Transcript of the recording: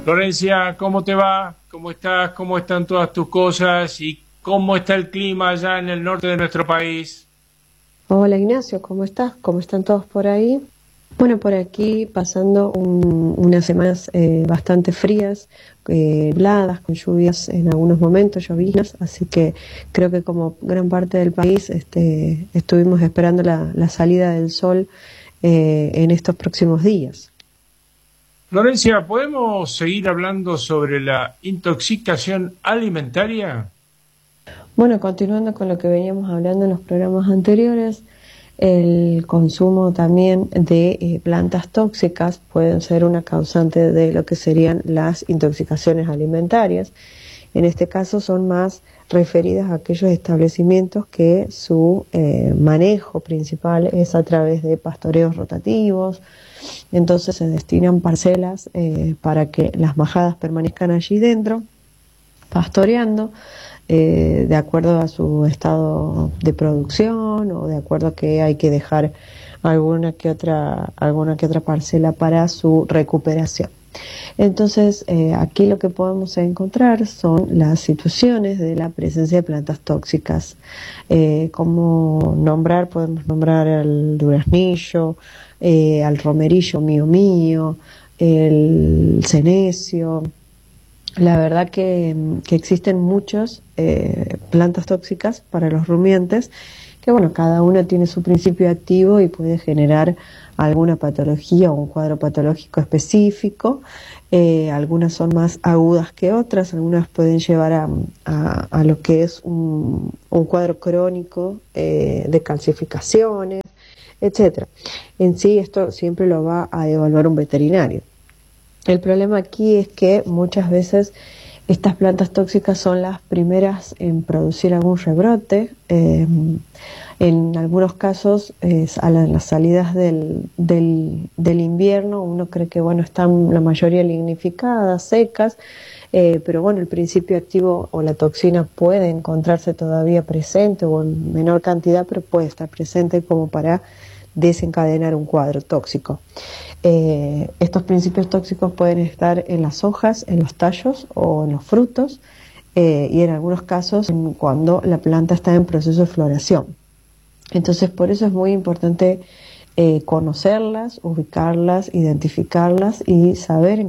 Florencia, ¿cómo te va? ¿Cómo estás? ¿Cómo están todas tus cosas? ¿Y cómo está el clima allá en el norte de nuestro país? Hola Ignacio, ¿cómo estás? ¿Cómo están todos por ahí? Bueno, por aquí pasando unas semanas bastante frías, nubladas, con lluvias en algunos momentos, lloviznas, así que creo que como gran parte del país estuvimos esperando la salida del sol en estos próximos días. Florencia, ¿podemos seguir hablando sobre la intoxicación alimentaria? Bueno, continuando con lo que veníamos hablando en los programas anteriores, el consumo también de plantas tóxicas pueden ser una causante de lo que serían las intoxicaciones alimentarias. En este caso son más referidas a aquellos establecimientos que su manejo principal es a través de pastoreos rotativos. Entonces se destinan parcelas para que las majadas permanezcan allí dentro, pastoreando de acuerdo a su estado de producción o de acuerdo a que hay que dejar alguna que otra parcela para su recuperación. Entonces, aquí lo que podemos encontrar son las situaciones de la presencia de plantas tóxicas. Podemos nombrar al duraznillo, al romerillo mío mío, el cenecio. La verdad que existen muchas plantas tóxicas para los rumiantes, que bueno, cada una tiene su principio activo y puede generar alguna patología o un cuadro patológico específico. Algunas son más agudas que otras, algunas pueden llevar a lo que es un cuadro crónico de calcificaciones, etcétera. En sí, esto siempre lo va a evaluar un veterinario. El problema aquí es que muchas veces estas plantas tóxicas son las primeras en producir algún rebrote. En algunos casos, a las salidas del invierno, uno cree que bueno, están la mayoría lignificadas, secas, pero bueno, el principio activo o la toxina puede encontrarse todavía presente o en menor cantidad, pero puede estar presente como para desencadenar un cuadro tóxico. Estos principios tóxicos pueden estar en las hojas, en los tallos o en los frutos y en algunos casos cuando la planta está en proceso de floración. Entonces, por eso es muy importante conocerlas, ubicarlas, identificarlas y saber en